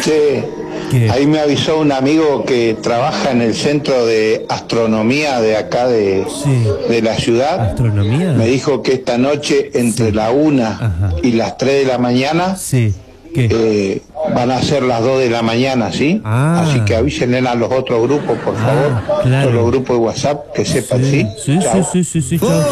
Che, ¿Qué? ahí me avisó un amigo que trabaja en el centro de astronomía de acá Sí. de la ciudad. ¿Astronomía? Me dijo que esta noche entre Sí. la 1 Ajá. y las 3 de la mañana Sí. ¿Qué? van a ser las 2 de la mañana, ¿sí? Así Ah. que avísenle a los otros grupos, por favor. Ah, Todos los claro. grupos de WhatsApp que sepan, Sí, ¿sí? sí, sí, Chao. sí, sí, sí, chao.